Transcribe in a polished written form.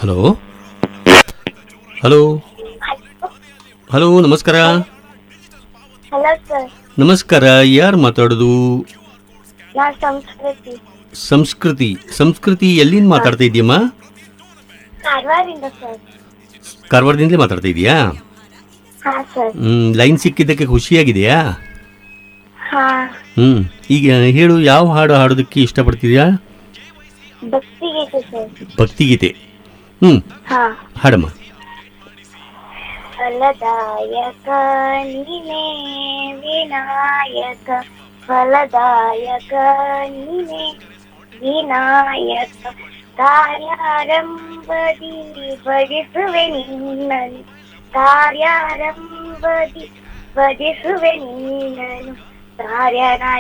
Hello hello hello ನಮಸ್ಕಾರ. Hello sir. ನಮಸ್ಕಾರ, ಯಾರು ಮಾತಾಡೋದು? ನಾ ಸಂಸ್ಕೃತಿ. ಸಂಸ್ಕೃತಿ. ಸಂಸ್ಕೃತಿ ಎಲ್ಲಿಂದ ಮಾತಾಡ್ತಾ ಇದೆಯಮ್ಮ? ಕಾರವಾರದಿಂದ ಸರ್. ಕಾರವಾರದಿಂದಲೇ ಮಾತಾಡ್ತಾ ಇದೆಯಾ? ಹಾ ಸರ್. ಲೈನ್ ಸಿಕ್ಕಿದ್ದಕ್ಕೆ ಖುಷಿಯಾಗಿದೆಯಾ? ಹಾ. ಈಗ ಹೇಳು, ಯಾವ ಹಾಡು ಹಾಡೋದಕ್ಕೆ ಇಷ್ಟಪಡ್ತಿದ್ಯಾ? ಭಕ್ತಿಗೀತೆ ಸರ್. ಭಕ್ತಿಗೀತೆ. ಹಾ. ಹಾಡಮ್ಮ. ಫಲದಾಯಕ ನೀನೇ ವಿನಾಯಕ, ಫಲದಾಯಕ ನೀನೇ ವಿನಾಯಕ, ಕಾರ್ಯಾರಂಭದಿ ಭಜಿಸುವೆ ನಿನ್ನನು, ಕಾರ್ಯಾರಂಭದಿ ಭಜಿಸುವೆ ನಿನ್ನನು, ಕಾರ್ಯ